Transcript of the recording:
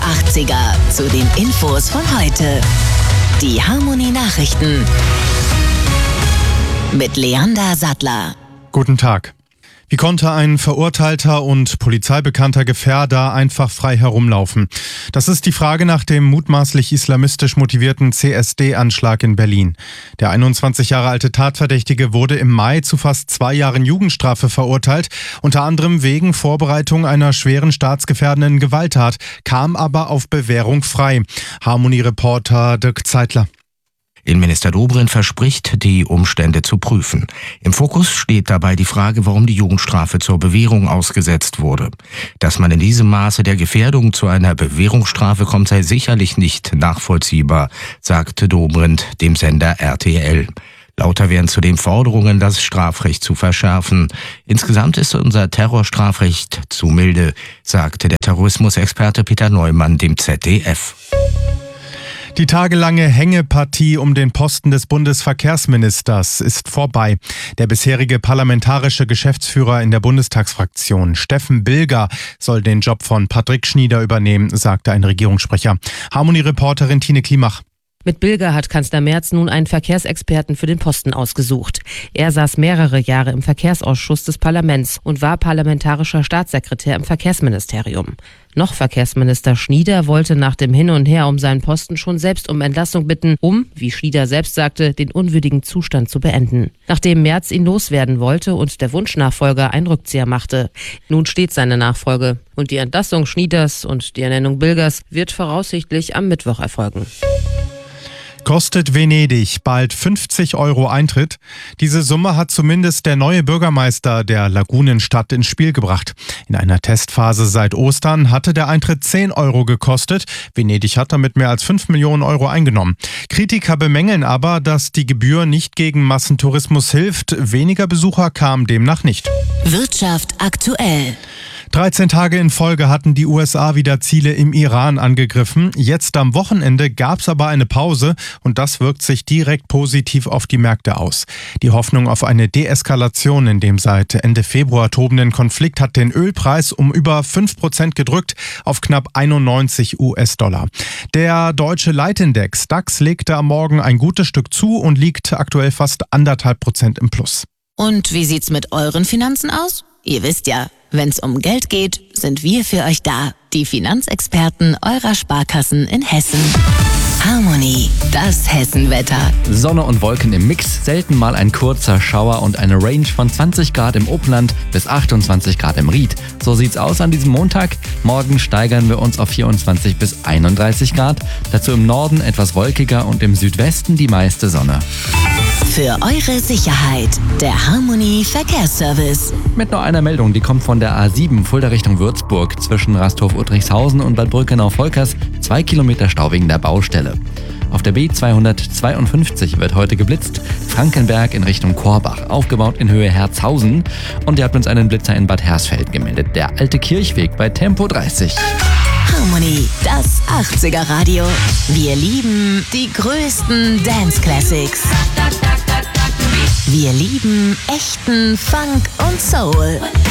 80er zu den Infos von heute. Die Harmonie Nachrichten mit Leander Sattler. Guten Tag. Wie konnte ein verurteilter und polizeibekannter Gefährder einfach frei herumlaufen? Das ist die Frage nach dem mutmaßlich islamistisch motivierten CSD-Anschlag in Berlin. Der 21 Jahre alte Tatverdächtige wurde im Mai zu fast 2 Jahren Jugendstrafe verurteilt, unter anderem wegen Vorbereitung einer schweren staatsgefährdenden Gewalttat, kam aber auf Bewährung frei. Harmonie-Reporter Dirk Zeitler. Innenminister Dobrindt verspricht, die Umstände zu prüfen. Im Fokus steht dabei die Frage, warum die Jugendstrafe zur Bewährung ausgesetzt wurde. Dass man in diesem Maße der Gefährdung zu einer Bewährungsstrafe kommt, sei sicherlich nicht nachvollziehbar, sagte Dobrindt dem Sender RTL. Lauter werden zudem Forderungen, das Strafrecht zu verschärfen. Insgesamt ist unser Terrorstrafrecht zu milde, sagte der Terrorismusexperte Peter Neumann dem ZDF. Die tagelange Hängepartie um den Posten des Bundesverkehrsministers ist vorbei. Der bisherige parlamentarische Geschäftsführer in der Bundestagsfraktion, Steffen Bilger, soll den Job von Patrick Schnieder übernehmen, sagte ein Regierungssprecher. Harmonie-Reporterin Tine Klimach. Mit Bilger hat Kanzler Merz nun einen Verkehrsexperten für den Posten ausgesucht. Er saß mehrere Jahre im Verkehrsausschuss des Parlaments und war parlamentarischer Staatssekretär im Verkehrsministerium. Noch Verkehrsminister Schnieder wollte nach dem Hin und Her um seinen Posten schon selbst um Entlassung bitten, um, wie Schnieder selbst sagte, den unwürdigen Zustand zu beenden. Nachdem Merz ihn loswerden wollte und der Wunschnachfolger einen Rückzieher machte. Nun steht seine Nachfolge. Und die Entlassung Schnieders und die Ernennung Bilgers wird voraussichtlich am Mittwoch erfolgen. Kostet Venedig bald 50 € Eintritt? Diese Summe hat zumindest der neue Bürgermeister der Lagunenstadt ins Spiel gebracht. In einer Testphase seit Ostern hatte der Eintritt 10 € gekostet. Venedig hat damit mehr als 5 Millionen € eingenommen. Kritiker bemängeln aber, dass die Gebühr nicht gegen Massentourismus hilft. Weniger Besucher kamen demnach nicht. Wirtschaft aktuell. 13 Tage in Folge hatten die USA wieder Ziele im Iran angegriffen. Jetzt am Wochenende gab es aber eine Pause und das wirkt sich direkt positiv auf die Märkte aus. Die Hoffnung auf eine Deeskalation in dem seit Ende Februar tobenden Konflikt hat den Ölpreis um über 5% gedrückt auf knapp 91 US-Dollar. Der deutsche Leitindex DAX legte am Morgen ein gutes Stück zu und liegt aktuell fast 1,5% im Plus. Und wie sieht's mit euren Finanzen aus? Ihr wisst ja, wenn's um Geld geht, sind wir für euch da. Die Finanzexperten eurer Sparkassen in Hessen. Harmonie, das Hessenwetter. Sonne und Wolken im Mix, selten mal ein kurzer Schauer und eine Range von 20 Grad im Upland bis 28 Grad im Ried. So sieht's aus an diesem Montag. Morgen steigern wir uns auf 24 bis 31 Grad. Dazu im Norden etwas wolkiger und im Südwesten die meiste Sonne. Für eure Sicherheit, der Harmonie Verkehrsservice. Mit nur einer Meldung, die kommt von der A7 Fulda Richtung Würzburg zwischen Rasthof-Uttrichshausen und Bad Brückenau-Volkers. 2 Kilometer Stau wegen der Baustelle. Auf der B252 wird heute geblitzt, Frankenberg in Richtung Korbach, aufgebaut in Höhe Herzhausen. Und ihr habt uns einen Blitzer in Bad Hersfeld gemeldet, der alte Kirchweg bei Tempo 30. Harmonie, das 80er Radio. Wir lieben die größten Dance Classics. Wir lieben echten Funk und Soul.